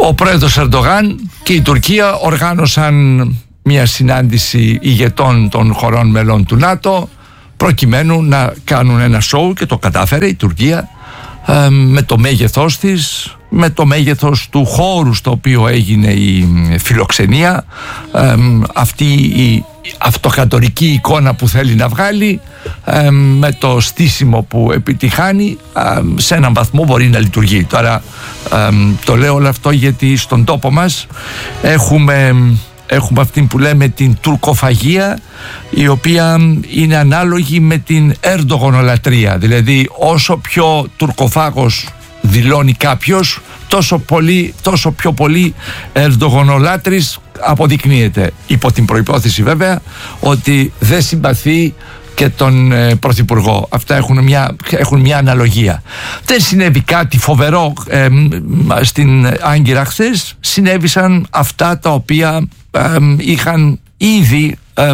Ο πρόεδρος Ερντογάν και η Τουρκία οργάνωσαν μια συνάντηση ηγετών των χωρών μελών του ΝΑΤΟ προκειμένου να κάνουν ένα σοου, και το κατάφερε η Τουρκία με το μέγεθός της, με το μέγεθος του χώρου στο οποίο έγινε η φιλοξενία, αυτή η αυτοκρατορική εικόνα που θέλει να βγάλει, με το στήσιμο που επιτυχάνει, σε έναν βαθμό μπορεί να λειτουργεί. Τώρα το λέω όλο αυτό γιατί στον τόπο μας έχουμε αυτή που λέμε την τουρκοφαγία, η οποία είναι ανάλογη με την ερντογονολατρία. Δηλαδή όσο πιο τουρκοφάγος δηλώνει κάποιος, τόσο πιο πολύ ερντογονολάτρης αποδεικνύεται, υπό την προϋπόθεση βέβαια ότι δεν συμπαθεί και τον Πρωθυπουργό. Αυτά έχουν μια αναλογία. Δεν συνέβη κάτι φοβερό στην Άγκυρα χθες. Συνέβησαν αυτά τα οποία είχαν ήδη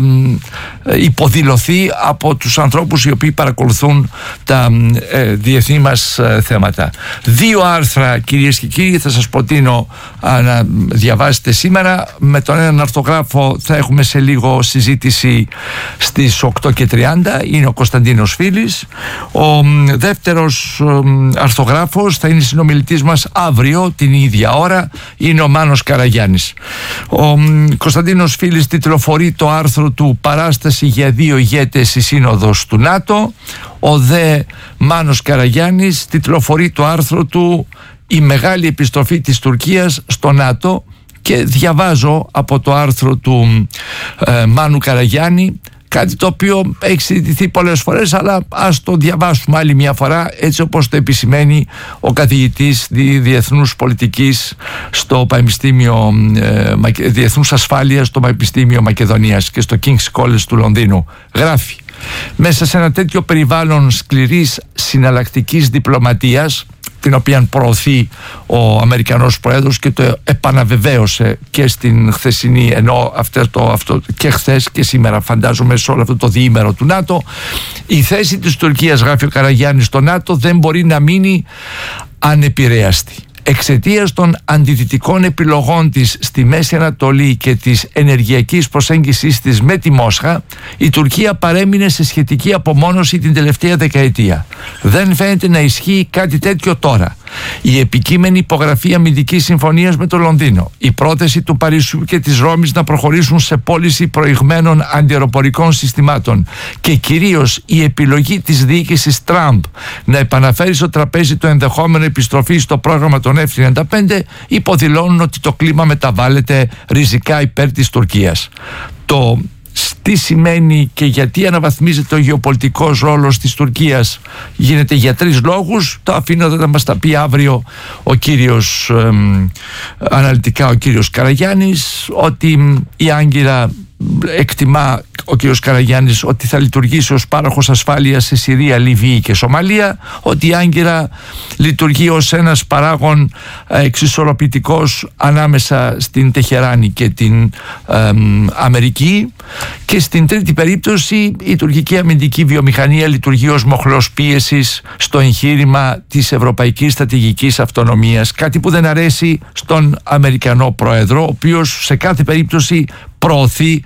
υποδηλωθεί από τους ανθρώπους οι οποίοι παρακολουθούν τα διεθνή μας θέματα. 2 άρθρα, κυρίες και κύριοι, θα σας προτείνω να διαβάσετε σήμερα. Με τον έναν αρθογράφο θα έχουμε σε λίγο συζήτηση στις 8:30, είναι ο Κωνσταντίνος Φίλης. Ο δεύτερος αρθογράφος θα είναι συνομιλητής μας αύριο την ίδια ώρα, είναι ο Μάνος Καραγιάννης. Ο Κωνσταντίνος Φίλης τιτλοφορεί το άρθρο του «Παράσταση για 2 ηγέτες στη Σύνοδος του ΝΑΤΟ». Ο δε Μάνος Καραγιάννης τιτλοφορεί το άρθρο του «Η μεγάλη επιστροφή της Τουρκίας στο ΝΑΤΟ», και διαβάζω από το άρθρο του Μάνου Καραγιάννη κάτι το οποίο έχει συζητηθεί πολλές φορές, αλλά ας το διαβάσουμε άλλη μια φορά, έτσι όπως το επισημαίνει ο καθηγητής διεθνούς πολιτικής στο Πανεπιστήμιο Διεθνούς Ασφάλειας στο Πανεπιστήμιο Μακεδονίας και στο King's College του Λονδίνου. Γράφει: μέσα σε ένα τέτοιο περιβάλλον σκληρής συναλλακτικής διπλωματίας, την οποία προωθεί ο Αμερικανός Πρόεδρος και το επαναβεβαίωσε και στην χθεσινή, ενώ αυτό και χθες και σήμερα, φαντάζομαι, σε όλο αυτό το διήμερο του ΝΑΤΟ, η θέση της Τουρκίας, γράφει ο Καραγιάννης, στο ΝΑΤΟ δεν μπορεί να μείνει ανεπηρέαστη. Εξαιτίας των αντιδυτικών επιλογών της στη Μέση Ανατολή και της ενεργειακής προσέγγισης της με τη Μόσχα, η Τουρκία παρέμεινε σε σχετική απομόνωση την τελευταία δεκαετία. Δεν φαίνεται να ισχύει κάτι τέτοιο τώρα. Η επικείμενη υπογραφή αμυντικής συμφωνίας με το Λονδίνο, η πρόθεση του Παρισιού και της Ρώμης να προχωρήσουν σε πώληση προηγμένων αντιαεροπορικών συστημάτων και κυρίως η επιλογή της διοίκησης Τραμπ να επαναφέρει στο τραπέζι το ενδεχόμενο επιστροφή στο πρόγραμμα των F-35 υποδηλώνουν ότι το κλίμα μεταβάλλεται ριζικά υπέρ της Τουρκίας. Τι σημαίνει και γιατί αναβαθμίζεται ο γεωπολιτικός ρόλος της Τουρκίας γίνεται για 3 λόγους. Το αφήνω να μας τα πει αύριο ο κύριος αναλυτικά ο κύριος Καραγιάννης, ότι η Άγκυρα εκτιμά ο κ. Καραγιάννης ότι θα λειτουργήσει ως πάροχος ασφάλειας σε Συρία, Λιβύη και Σομαλία, ότι η Άγκυρα λειτουργεί ως ένας παράγων εξισορροπητικός ανάμεσα στην Τεχεράνη και την Αμερική, και στην τρίτη περίπτωση η τουρκική αμυντική βιομηχανία λειτουργεί ως μοχλός πίεσης στο εγχείρημα της ευρωπαϊκής στρατηγικής αυτονομίας, κάτι που δεν αρέσει στον Αμερικανό Πρόεδρο, ο οποίος σε κάθε περίπτωση προωθεί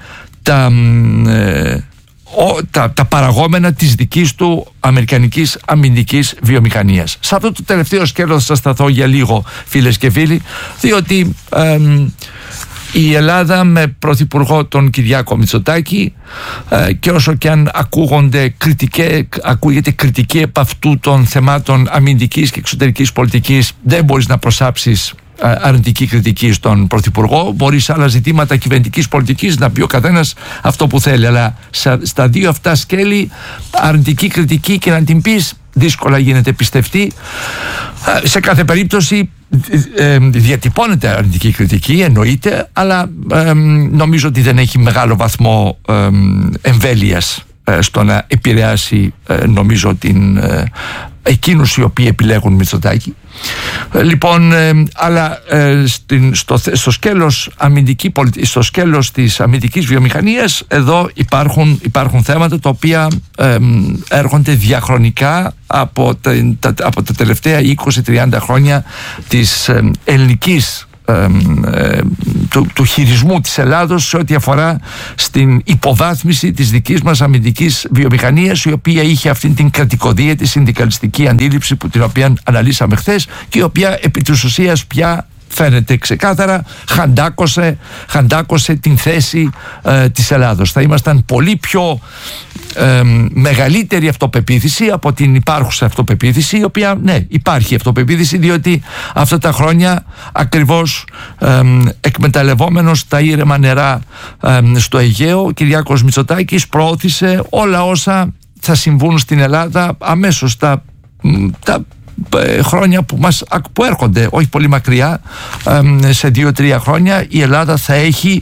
τα παραγόμενα της δικής του αμερικανικής αμυντικής βιομηχανίας. Σε αυτό το τελευταίο σκέλος θα σας σταθώ για λίγο, φίλες και φίλοι, διότι η Ελλάδα με πρωθυπουργό τον Κυριάκο Μητσοτάκη, και όσο και αν ακούγεται κριτική επ' αυτού των θεμάτων αμυντικής και εξωτερικής πολιτικής, δεν μπορείς να προσάψεις αρνητική κριτική στον Πρωθυπουργό. Μπορεί σε άλλα ζητήματα κυβερνητικής πολιτικής να πει ο καθένας αυτό που θέλει, αλλά στα 2 αυτά σκέλη αρνητική κριτική και να την πεις δύσκολα γίνεται πιστευτή. Σε κάθε περίπτωση διατυπώνεται αρνητική κριτική, εννοείται, αλλά νομίζω ότι δεν έχει μεγάλο βαθμό εμβέλειας στο να επηρεάσει νομίζω εκείνους οι οποίοι επιλέγουν Μητσοτάκη. Λοιπόν, αλλά στο σκέλος της αμυντικής βιομηχανίας, εδώ υπάρχουν θέματα τα οποία έρχονται διαχρονικά από τα τελευταία 20-30 χρόνια της ελληνικής του χειρισμού της Ελλάδος σε ό,τι αφορά στην υποβάθμιση της δικής μας αμυντικής βιομηχανίας, η οποία είχε αυτήν την κρατικοδίαιτη συνδικαλιστική αντίληψη την οποία αναλύσαμε χθες και η οποία επί της ουσίας πια φαίνεται ξεκάθαρα χαντάκωσε την θέση της Ελλάδος. Θα ήμασταν πολύ πιο μεγαλύτερη αυτοπεποίθηση από την υπάρχουσα αυτοπεποίθηση, η οποία υπάρχει αυτοπεποίθηση, διότι αυτά τα χρόνια ακριβώς εκμεταλλευόμενος τα ήρεμα νερά στο Αιγαίο, ο Κυριάκος Μητσοτάκης προώθησε όλα όσα θα συμβούν στην Ελλάδα αμέσως τα χρόνια που έρχονται, όχι πολύ μακριά, σε 2-3 χρόνια η Ελλάδα θα έχει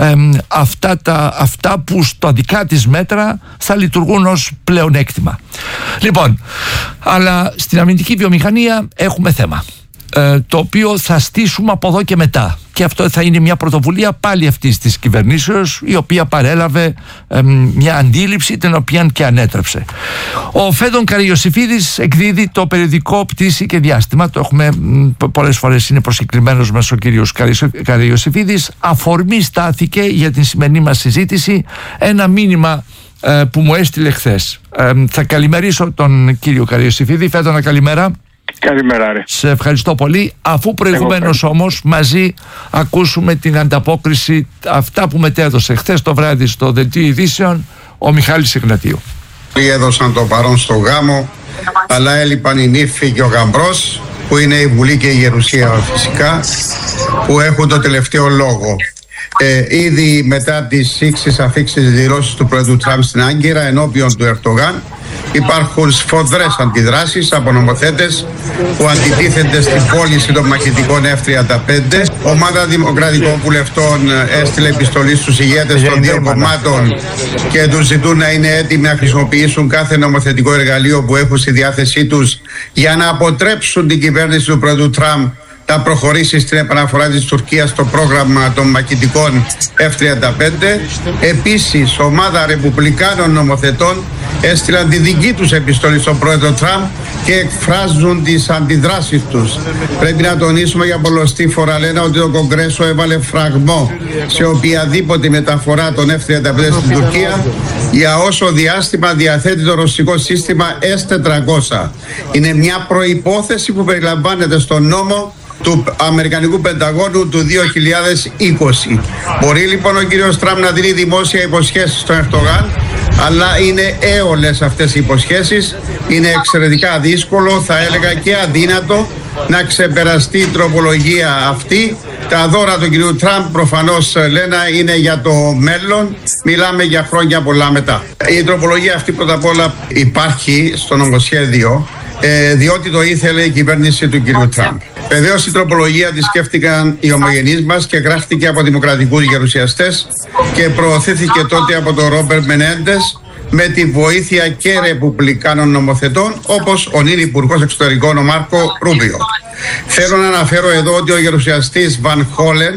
αυτά που στα δικά της μέτρα θα λειτουργούν ως πλεονέκτημα. Λοιπόν, αλλά στην αμυντική βιομηχανία έχουμε θέμα, το οποίο θα στήσουμε από εδώ και μετά, και αυτό θα είναι μια πρωτοβουλία πάλι αυτής της κυβερνήσεως, η οποία παρέλαβε μια αντίληψη την οποία και ανέτρεψε. Ο Φέδων Καραϊωσιφίδης εκδίδει το περιοδικό Πτήση και Διάστημα, το έχουμε πολλές φορές, είναι προσκεκλημένος μας ο κύριος Καραϊωσιφίδης. Αφορμή στάθηκε για την σημερινή μας συζήτηση ένα μήνυμα που μου έστειλε χθες. Θα καλημερίσω τον κύριο Καραϊωσιφίδη. Φέδωνα, καλημέρα. Καλημέρα, ρε. Σε ευχαριστώ πολύ. Αφού προηγουμένως όμως μαζί ακούσουμε την ανταπόκριση, αυτά που μετέδωσε χθες το βράδυ στο Δελτίο Ειδήσεων ο Μιχάλης Ιγνατίου. Έδωσαν το παρόν στο γάμο, αλλά έλειπαν η νύφη και ο γαμπρός, που είναι η Βουλή και η Γερουσία φυσικά, που έχουν το τελευταίο λόγο. Ήδη μετά τις αφήξεις δηλώσεις του Πρόεδρου Τραμπ στην Άγκυρα ενώπιον του Ερντογάν, υπάρχουν σφοδρές αντιδράσεις από νομοθέτες που αντιτίθενται στην πώληση των μαχητικών F-35. Ομάδα Δημοκρατικών Βουλευτών έστειλε επιστολή στους ηγέτες των δύο κομμάτων και τους ζητούν να είναι έτοιμοι να χρησιμοποιήσουν κάθε νομοθετικό εργαλείο που έχουν στη διάθεσή τους για να αποτρέψουν την κυβέρνηση του Πρόεδρου Τραμπ να προχωρήσει στην επαναφορά της Τουρκίας στο πρόγραμμα των μαχητικών F-35. Επίσης, ομάδα Ρεπουμπλικάνων νομοθετών έστειλαν τη δική τους επιστολή στον πρόεδρο Τραμπ και εκφράζουν τις αντιδράσεις τους. Πρέπει να τονίσουμε για πολλοστή φορά, λένε, ότι το Κογκρέσο έβαλε φραγμό σε οποιαδήποτε μεταφορά των F-35 στην Τουρκία για όσο διάστημα διαθέτει το ρωσικό σύστημα S-400. Είναι μια προϋπόθεση που περιλαμβάνεται στον νόμο του Αμερικανικού Πενταγώνου του 2020. Μπορεί λοιπόν ο κύριος Τραμπ να δίνει δημόσια υποσχέσεις στον Ερντογάν, αλλά είναι έολες αυτές οι υποσχέσεις. Είναι εξαιρετικά δύσκολο, θα έλεγα και αδύνατο, να ξεπεραστεί η τροπολογία αυτή. Τα δώρα του κυρίου Τραμπ προφανώς, λένε, είναι για το μέλλον. Μιλάμε για χρόνια πολλά μετά. Η τροπολογία αυτή πρώτα απ' όλα υπάρχει στο νομοσχέδιο, διότι το ήθελε η κυβέρνηση του κυρίου Τραμπ. Βεβαίως η τροπολογία τη σκέφτηκαν οι ομογενείς μας και γράφτηκε από δημοκρατικούς γερουσιαστές και προωθήθηκε τότε από τον Ρόμπερτ Μενέντες με τη βοήθεια και ρεπουμπλικάνων νομοθετών, όπως ο νυν Υπουργός Εξωτερικών ο Μάρκο Ρούμπιο. Θέλω να αναφέρω εδώ ότι ο γερουσιαστής Βαν Χόλεν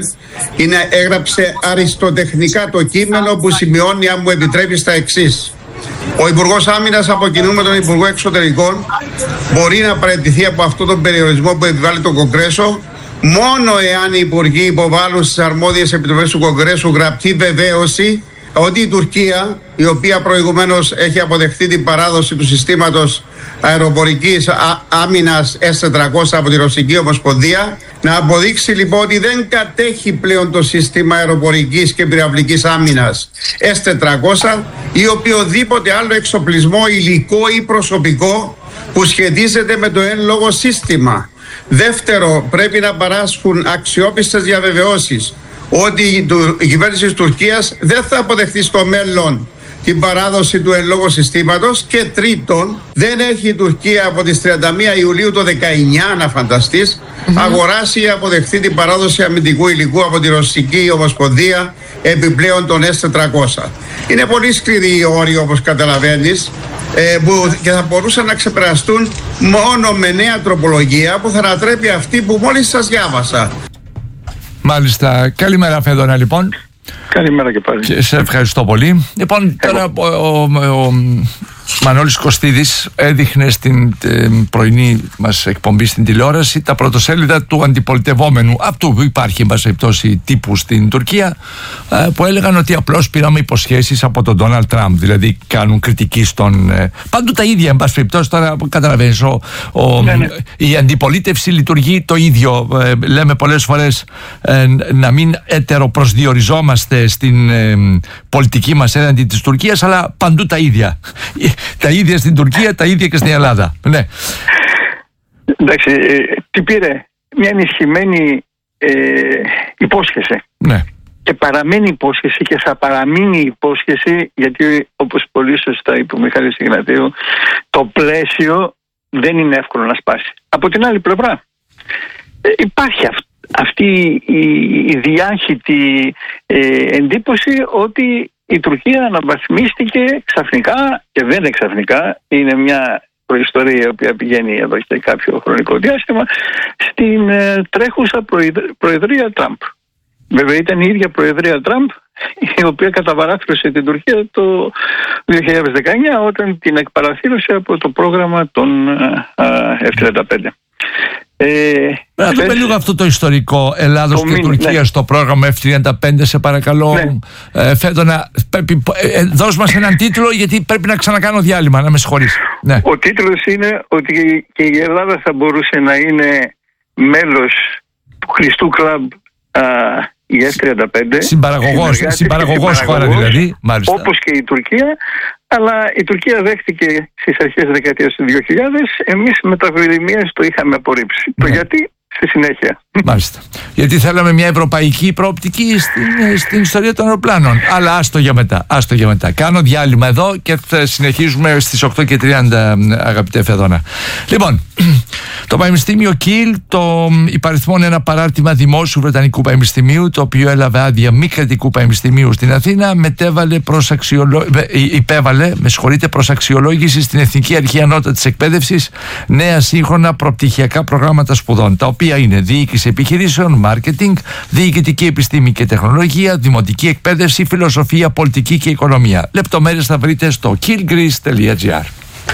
έγραψε αριστοτεχνικά το κείμενο που σημειώνει, αν μου επιτρέπει, τα εξής. Ο Υπουργός Άμυνας από κοινού με τον Υπουργό Εξωτερικών μπορεί να παραιτηθεί από αυτόν τον περιορισμό που επιβάλλει το Κογκρέσο μόνο εάν οι υπουργοί υποβάλλουν στις αρμόδιες επιτροπές του Κογκρέσου γραπτή βεβαίωση ότι η Τουρκία, η οποία προηγουμένως έχει αποδεχθεί την παράδοση του συστήματος αεροπορικής άμυνας S-400 από τη Ρωσική Ομοσπονδία, να αποδείξει λοιπόν ότι δεν κατέχει πλέον το σύστημα αεροπορικής και πυραυλικής άμυνας S-400 ή οποιοδήποτε άλλο εξοπλισμό, υλικό ή προσωπικό που σχετίζεται με το εν λόγω σύστημα. Δεύτερο, πρέπει να παράσχουν αξιόπιστες διαβεβαιώσεις ότι η κυβέρνηση της Τουρκίας δεν θα αποδεχτεί στο μέλλον την παράδοση του εν λόγω συστήματος. Και τρίτον, δεν έχει η Τουρκία από τις 31 Ιουλίου το 19, να φανταστείς, αγοράσει ή αποδεχθεί την παράδοση αμυντικού υλικού από τη Ρωσική Ομοσπονδία επιπλέον των S-400. Είναι πολύ σκληροί οι όροι, όπως καταλαβαίνεις, που και θα μπορούσαν να ξεπεραστούν μόνο με νέα τροπολογία που θα ανατρέπει αυτή που μόλις σας διάβασα. Μάλιστα. Καλημέρα, Φέδωνα, λοιπόν. Καλημέρα και πάλι. Και σε ευχαριστώ πολύ. Λοιπόν, τώρα ο Μανώλης Κωστίδης έδειχνε στην πρωινή μας εκπομπή στην τηλεόραση τα πρωτοσέλιδα του αντιπολιτευόμενου, αυτού που υπάρχει εν πάση περιπτώσει τύπου στην Τουρκία, που έλεγαν ότι απλώς πήραμε υποσχέσεις από τον Ντόναλντ Τραμπ. Δηλαδή κάνουν κριτική στον. Παντού τα ίδια εν πάση περιπτώσει. Τώρα καταλαβαίνεις, η αντιπολίτευση λειτουργεί το ίδιο. Λέμε πολλές φορές να μην ετεροπροσδιοριζόμαστε στην πολιτική μας έναντι της Τουρκίας, αλλά παντού τα ίδια. Τα ίδια στην Τουρκία, τα ίδια και στην Ελλάδα. Ναι. Εντάξει, τι πήρε? Μια ενισχυμένη υπόσχεση. Ναι. Και παραμένει υπόσχεση και θα παραμείνει υπόσχεση, γιατί όπως πολύ σωστά είπε ο Μιχάλης Ιγνατίου, το πλαίσιο δεν είναι εύκολο να σπάσει. Από την άλλη πλευρά υπάρχει αυτή η διάχυτη εντύπωση ότι η Τουρκία αναβαθμίστηκε ξαφνικά, και δεν είναι ξαφνικά, είναι μια προϊστορία η οποία πηγαίνει εδώ και κάποιο χρονικό διάστημα, στην τρέχουσα προεδρία Τραμπ. Βέβαια ήταν η ίδια προεδρία Τραμπ η οποία καταβαράθρωσε την Τουρκία το 2019 όταν την εκπαραθύρωσε από το πρόγραμμα των F-35. Να δούμε λίγο αυτό το ιστορικό Ελλάδος και Τουρκία στο πρόγραμμα F-35, σε παρακαλώ. Ναι. Φέτονα, δώσ' μας έναν τίτλο, γιατί πρέπει να ξανακάνω διάλειμμα, να με συγχωρείς. Ναι. Ο τίτλος είναι ότι και η Ελλάδα θα μπορούσε να είναι μέλος του Χριστού Κλαμπ, η F-35. Συμπαραγωγός χώρα δηλαδή. Μάλιστα. Όπως και η Τουρκία. Αλλά η Τουρκία δέχτηκε στις αρχές της δεκαετίας του 2000, εμείς με τα βιλημίες το είχαμε απορρίψει. Ναι. Το γιατί στη συνέχεια. Μάλιστα. Γιατί θέλαμε μια ευρωπαϊκή προοπτική στην ιστορία των αεροπλάνων. Αλλά άστο για μετά. Κάνω διάλειμμα εδώ και θα συνεχίζουμε στις 8:30, αγαπητέ Φεδόνα. Λοιπόν, το Πανεπιστήμιο Κιλ, το υπαριθμόν ένα παράρτημα δημόσιου Βρετανικού Πανεπιστημίου, το οποίο έλαβε άδεια μη κρατικού πανεπιστημίου στην Αθήνα, υπέβαλε προς αξιολόγηση στην Εθνική Αρχή Ανώτατης Εκπαίδευσης νέα σύγχρονα προπτυχιακά προγράμματα σπουδών, τα οποία είναι διοίκηση επιχειρήσεων, μάρκετινγκ, διοικητική επιστήμη και τεχνολογία, δημοτική εκπαίδευση, φιλοσοφία, πολιτική και οικονομία. Λεπτομέρειες θα βρείτε στο killgreece.gr.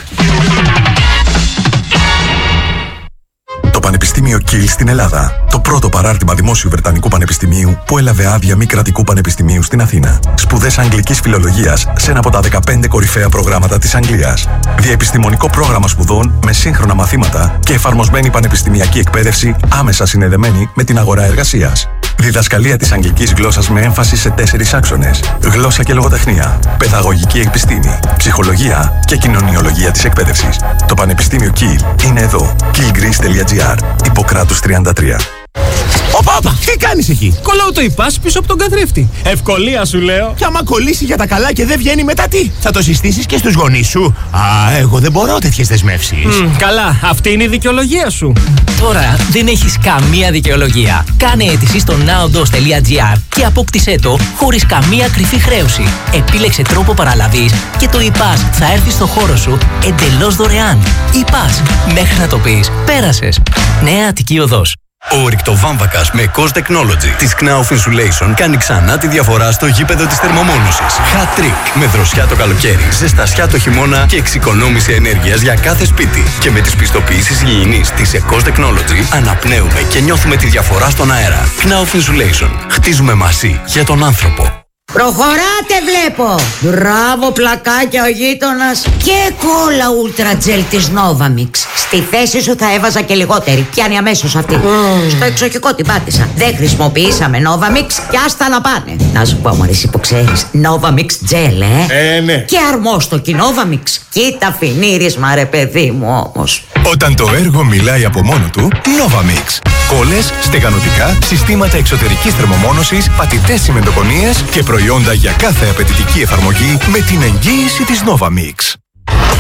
Το Πανεπιστήμιο Κιλ στην Ελλάδα. Το πρώτο παράρτημα δημόσιου Βρετανικού Πανεπιστημίου που έλαβε άδεια μη κρατικού πανεπιστημίου στην Αθήνα. Σπουδές αγγλικής φιλολογίας σε ένα από τα 15 κορυφαία προγράμματα της Αγγλίας. Διαεπιστημονικό πρόγραμμα σπουδών με σύγχρονα μαθήματα και εφαρμοσμένη πανεπιστημιακή εκπαίδευση άμεσα συνδεδεμένη με την αγορά εργασίας. Διδασκαλία της αγγλικής γλώσσας με έμφαση σε 4 άξονες. Γλώσσα και λογοτεχνία, παιδαγωγική επιστήμη, ψυχολογία και κοινωνιολογία της εκπαίδευσης. Το Πανεπιστήμιο Κιλ είναι εδώ. killgreece.gr. Ιπποκράτους 33. Όπα, τι κάνεις εκεί? Κολλάω το υπάς πίσω από τον καθρέφτη. Ευκολία σου λέω. Και άμα κολλήσει για τα καλά και δεν βγαίνει μετά τι? Θα το συστήσεις και στους γονείς σου? Εγώ δεν μπορώ τέτοιες δεσμεύσεις. Καλά, αυτή είναι η δικαιολογία σου. Τώρα δεν έχεις καμία δικαιολογία. Κάνε αίτηση στο naodos.gr και απόκτησέ το χωρίς καμία κρυφή χρέωση. Επίλεξε τρόπο παραλαβής και το υπάς θα έρθει στο χώρο σου εντελώς δωρεάν. Υπάς, μέχρι να το πεις, πέρασες. Νέα Αττική Οδός. Ο ορυκτοβάμβακας με COS Technology της Knauf Insulation κάνει ξανά τη διαφορά στο γήπεδο της θερμομόνωσης. Hat trick με δροσιά το καλοκαίρι, ζεστασιά το χειμώνα και εξοικονόμηση ενέργειας για κάθε σπίτι. Και με τις πιστοποιήσεις υγιεινής της COS Technology αναπνέουμε και νιώθουμε τη διαφορά στον αέρα. Knauf Insulation. Χτίζουμε μαζί για τον άνθρωπο. Προχωράτε βλέπω. Μπράβο πλακάκια ο γείτονας. Και κόλλα Ultra Gel της Novamix. Στη θέση σου θα έβαζα και λιγότερη. Πιάνει αμέσως αυτή. Στο εξοχικό την πάτησα. Δεν χρησιμοποιήσαμε Novamix και άστα να πάνε. Να σου πω μωρή που ξέρεις, Novamix Gel ναι. Και αρμόστοκι Novamix. Κοίτα φινίρισμα ρε παιδί μου όμως. Όταν το έργο μιλάει από μόνο του, Novamix. Κόλλες, στεγανοτικά, συστήματα εξωτερικής θερμομόνωσης, πατητές τσιμεντοκονίες και προϊόντα για κάθε απαιτητική εφαρμογή με την εγγύηση της Novamix.